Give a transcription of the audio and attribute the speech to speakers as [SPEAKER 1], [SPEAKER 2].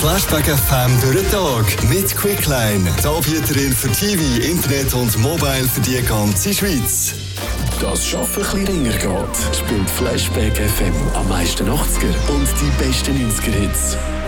[SPEAKER 1] Flashback FM durch den Tag mit Quickline. Die Anbieterin für TV, Internet und Mobile für die ganze Schweiz.
[SPEAKER 2] Dass es Arbeiten ein bisschen länger geht, spielt Flashback FM am meisten 80er und die besten 90er-Hits.